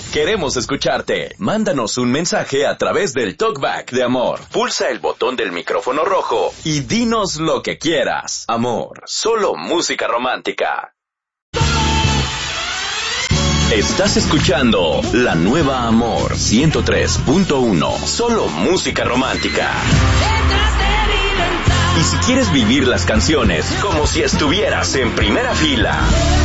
Queremos escucharte. Mándanos un mensaje a través del Talkback de Amor. Pulsa el botón del micrófono rojo y dinos lo que quieras. Amor, solo música romántica. Estás escuchando La Nueva Amor 103.1. Solo música romántica. Y si quieres vivir las canciones como si estuvieras en primera fila,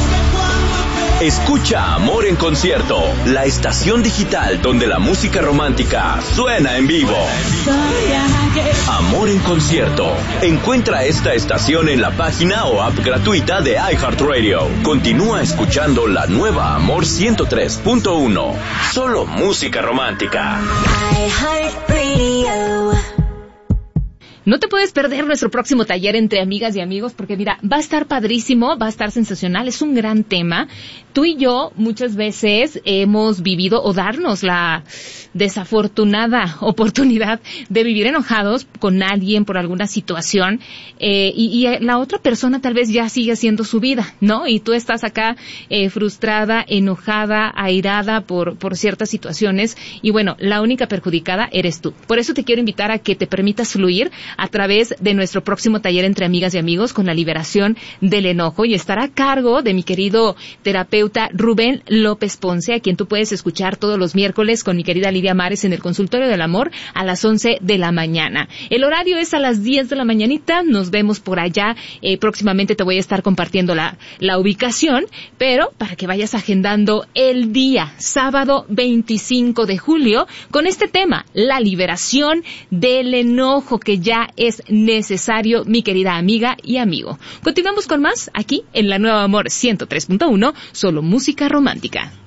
escucha Amor en Concierto, la estación digital donde la música romántica suena en vivo. Amor en Concierto. Encuentra esta estación en la página o app gratuita de iHeartRadio. Continúa escuchando La Nueva Amor 103.1. Solo música romántica. iHeartRadio. No te puedes perder nuestro próximo taller entre amigas y amigos porque mira, va a estar padrísimo, va a estar sensacional, es un gran tema. Tú y yo muchas veces hemos vivido o darnos la desafortunada oportunidad de vivir enojados con alguien por alguna situación y la otra persona tal vez ya sigue haciendo su vida, ¿no? Y tú estás acá frustrada, enojada, airada por ciertas situaciones y bueno, la única perjudicada eres tú. Por eso te quiero invitar a que te permitas fluir a través de nuestro próximo taller entre amigas y amigos con la liberación del enojo y estará a cargo de mi querido terapeuta Rubén López Ponce, a quien tú puedes escuchar todos los miércoles con mi querida Lidia Mares en el Consultorio del Amor a las 11 de la mañana. El horario es a las 10 de la mañanita, nos vemos por allá, próximamente te voy a estar compartiendo la ubicación, pero para que vayas agendando el día, sábado 25 de julio, con este tema, la liberación del enojo que ya es necesario, mi querida amiga y amigo. Continuamos con más aquí en La Nueva Amor 103.1, solo música romántica.